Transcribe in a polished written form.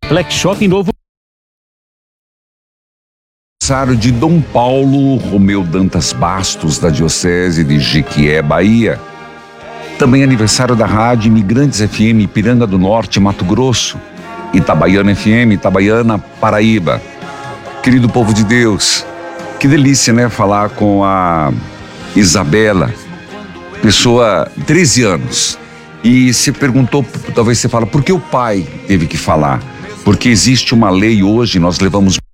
Flex Shop em Novo. Aniversário de Dom Paulo Romeu Dantas Bastos, da Diocese de Jequié, Bahia. Também aniversário da Rádio Imigrantes FM, Ipiranga do Norte, Mato Grosso. Itabaiana FM, Itabaiana, Paraíba. Querido povo de Deus, que delícia, né? Falar com a Isabela, pessoa 13 anos. E se perguntou, talvez você fala, por que o pai teve que falar? Porque existe uma lei hoje, nós levamos